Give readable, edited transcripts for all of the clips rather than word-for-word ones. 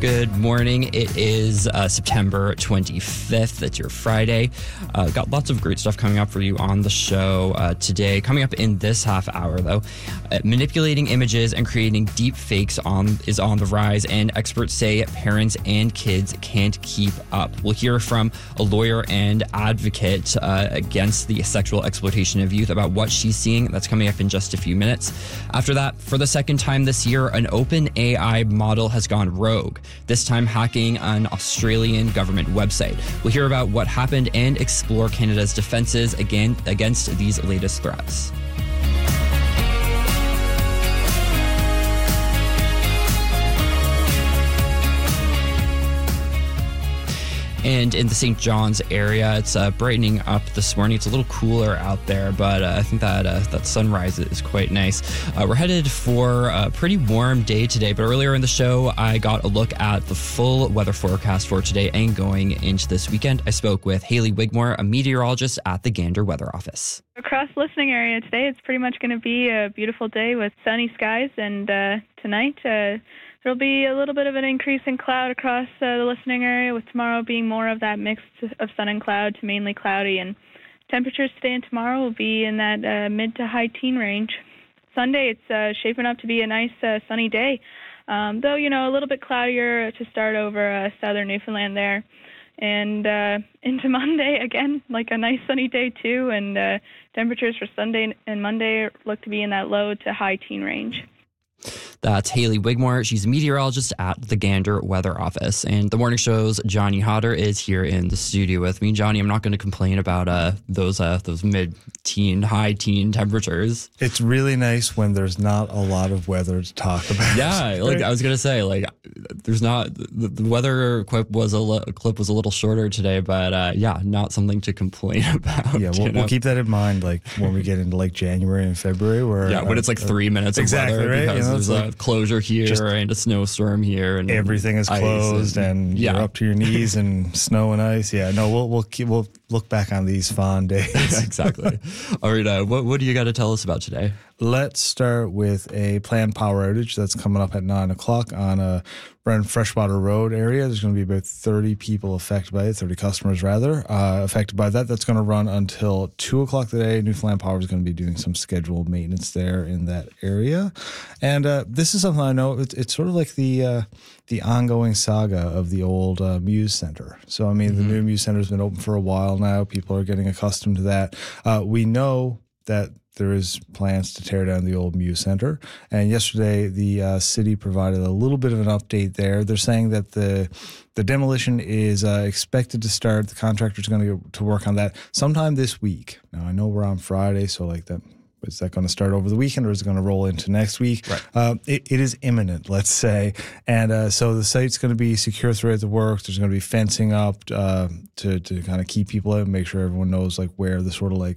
Good morning. It is September 25th. It's your Friday. Got lots of great stuff coming up for you on the show today. Coming up in this half hour, though, manipulating images and creating deep fakes is on the rise, and experts say parents and kids can't keep up. We'll hear from a lawyer and advocate against the sexual exploitation of youth about what she's seeing. That's coming up in just a few minutes. After that, for the second time this year, an open AI model has gone rogue, this time hacking an Australian government website. We'll hear about what happened and explore Canada's defenses against these latest threats. And in the St. John's area, it's brightening up this morning. It's a little cooler out there, but I think that sunrise is quite nice. We're headed for a pretty warm day today, but earlier in the show, I got a look at the full weather forecast for today and going into this weekend. I spoke with Hayley Wigmore, a meteorologist at the Gander Weather Office. Across the listening area today, it's pretty much going to be a beautiful day with sunny skies, and tonight there'll be a little bit of an increase in cloud across the listening area, with tomorrow being more of that mix of sun and cloud to mainly cloudy. And temperatures today and tomorrow will be in that mid to high teen range. Sunday, it's shaping up to be a nice sunny day, though, a little bit cloudier to start over southern Newfoundland there. And into Monday, again, like a nice sunny day too, and temperatures for Sunday and Monday look to be in that low to high teen range. That's Hayley Wigmore. She's a meteorologist at the Gander Weather Office. And the morning show's Johnny Hodder is here in the studio with me. Johnny, I'm not going to complain about those mid-teen, high-teen temperatures. It's really nice when there's not a lot of weather to talk about. Yeah, I was going to say, there's not the weather clip was a little shorter today, but not something to complain about. Yeah, we'll keep that in mind, when we get into January and February, where when it's 3 minutes of weather, right? Because there's a closure here and a snowstorm here, and everything is closed, and you're up to your knees in snow and ice. Yeah, no, we'll look back on these fond days. Exactly. All right, what do you got to tell us about today? Let's start with a planned power outage that's coming up at 9 o'clock on around Freshwater Road area. There's going to be about 30 people affected by it, 30 customers rather, affected by that. That's going to run until 2 o'clock today. Newfoundland Power is going to be doing some scheduled maintenance there in that area. And this is something I know, it's sort of like the ongoing saga of the old Muse Center. So, the new Muse Center has been open for a while now. People are getting accustomed to that. We know that there is plans to tear down the old Muse Center. And yesterday, the city provided a little bit of an update there. They're saying that the demolition is expected to start. The contractor's going to go to work on that sometime this week. Now, I know we're on Friday, so is that going to start over the weekend, or is it going to roll into next week? Right. It is imminent, let's say. And so the site's going to be secure throughout the work. There's going to be fencing up to kind of keep people out and make sure everyone knows where the sort of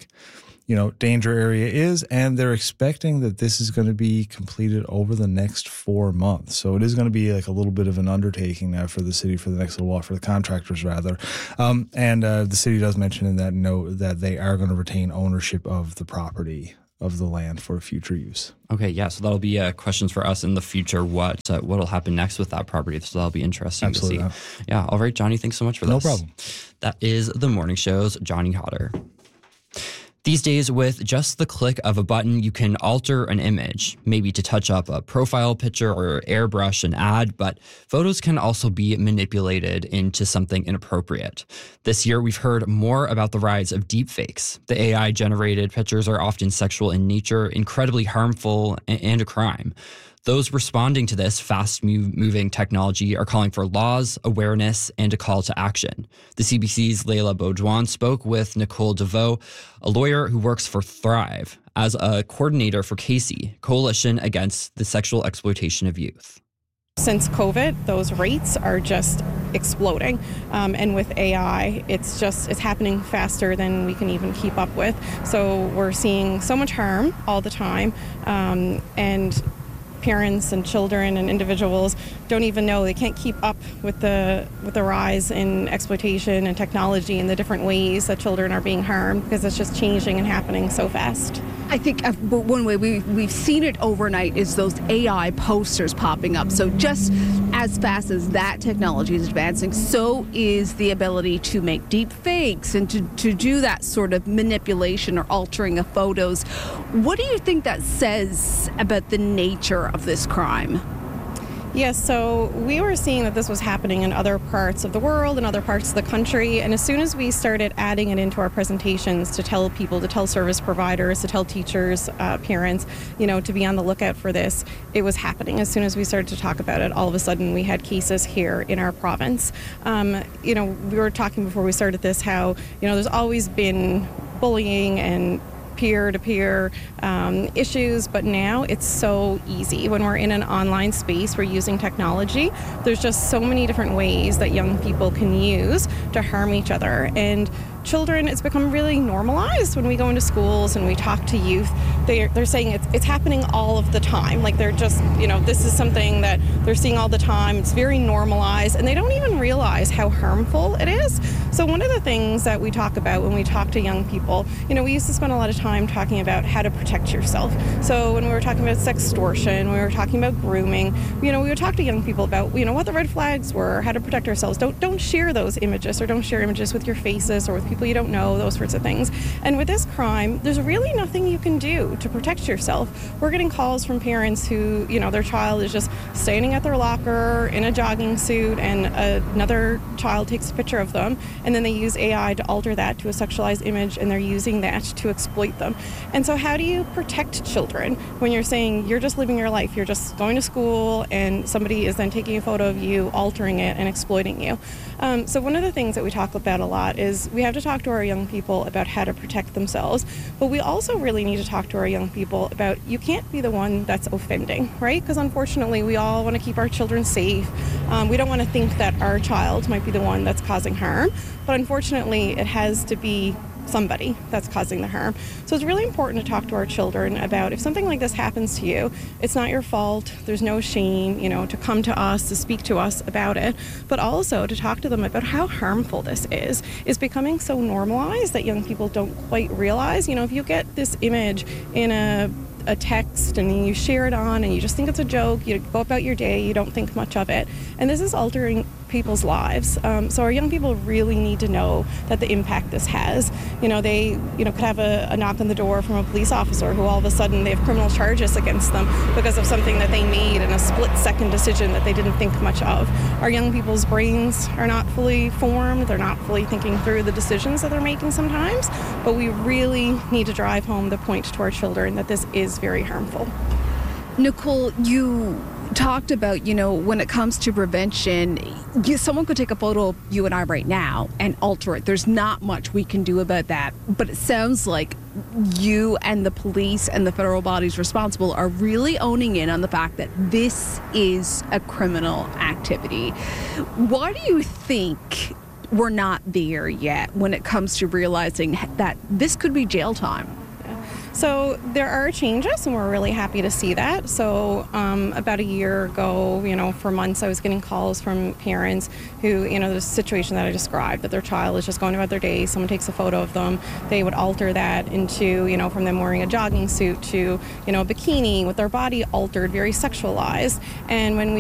danger area is, and they're expecting that this is going to be completed over the next 4 months. So it is going to be a little bit of an undertaking now for the city for the next little while, for the contractors rather. And the city does mention in that note that they are going to retain ownership of the property, of the land, for future use. Okay, yeah, so that'll be questions for us in the future, what'll happen next with that property. So that'll be interesting Absolutely to see. Yeah, all right, Johnny, thanks so much for this. No problem. That is the morning show's Johnny Hodder. These days, with just the click of a button, you can alter an image, maybe to touch up a profile picture or airbrush an ad, but photos can also be manipulated into something inappropriate. This year, we've heard more about the rise of deepfakes. The AI-generated pictures are often sexual in nature, incredibly harmful, and a crime. Those responding to this fast-moving technology are calling for laws, awareness, and a call to action. The CBC's Leila Beaudoin spoke with Nicole DeVoe, a lawyer who works for Thrive, as a coordinator for CASey, Coalition Against the Sexual Exploitation of Youth. Since COVID, those rates are just exploding. And with AI, it's happening faster than we can even keep up with. So we're seeing so much harm all the time. And parents and children and individuals don't even know. They can't keep up with the rise in exploitation and technology and the different ways that children are being harmed, because it's just changing and happening so fast. I think one way we've seen it overnight is those AI posters popping up. So just as fast as that technology is advancing, so is the ability to make deep fakes and to do that sort of manipulation or altering of photos. What do you think that says about the nature of this crime? Yes, so we were seeing that this was happening in other parts of the world and other parts of the country. And as soon as we started adding it into our presentations to tell people, to tell service providers, to tell teachers, parents, to be on the lookout for this, it was happening. As soon as we started to talk about it, all of a sudden we had cases here in our province. We were talking before we started this how, there's always been bullying and peer-to-peer issues, but now it's so easy. When we're in an online space, we're using technology. There's just so many different ways that young people can use to harm each other. And children, it's become really normalized when we go into schools and we talk to youth. They're saying it's happening all of the time. Like they're just, this is something that they're seeing all the time. It's very normalized, and they don't even realize how harmful it is. So one of the things that we talk about when we talk to young people, we used to spend a lot of time talking about how to protect yourself. So when we were talking about sextortion, we were talking about grooming, we would talk to young people about, what the red flags were, how to protect ourselves. Don't share those images, or don't share images with your faces or with people you don't know, those sorts of things. And with this crime, there's really nothing you can do to protect yourself. We're getting calls from parents who, their child is just standing at their locker in a jogging suit, and another child takes a picture of them, and then they use AI to alter that to a sexualized image, and they're using that to exploit them. And so how do you protect children when you're saying you're just living your life, you're just going to school, and somebody is then taking a photo of you, altering it, and exploiting you? So one of the things that we talk about a lot is we have to talk to our young people about how to protect themselves, but we also really need to talk to our young people about you can't be the one that's offending, right? Because unfortunately, we all want to keep our children safe. We don't want to think that our child might be the one that's causing harm, but unfortunately, it has to be somebody that's causing the harm. So it's really important to talk to our children about if something like this happens to you, it's not your fault, there's no shame, to come to us, to speak to us about it, but also to talk to them about how harmful this is. It's becoming so normalized that young people don't quite realize, if you get this image in a text and you share it on and you just think it's a joke, you go about your day, you don't think much of it, and this is altering people's lives. So our young people really need to know that the impact this has. They could have a knock on the door from a police officer who all of a sudden they have criminal charges against them because of something that they made in a split-second decision that they didn't think much of. Our young people's brains are not fully formed, they're not fully thinking through the decisions that they're making sometimes, but we really need to drive home the point to our children that this is very harmful. Nicole, you talked about, when it comes to prevention, someone could take a photo of you and I right now and alter it. There's not much we can do about that. But it sounds like you and the police and the federal bodies responsible are really owning in on the fact that this is a criminal activity. Why do you think we're not there yet when it comes to realizing that this could be jail time? So there are changes, and we're really happy to see that. So about a year ago, for months, I was getting calls from parents who, the situation that I described, that their child is just going about their day, someone takes a photo of them, they would alter that into, from them wearing a jogging suit to, a bikini with their body altered, very sexualized. And when we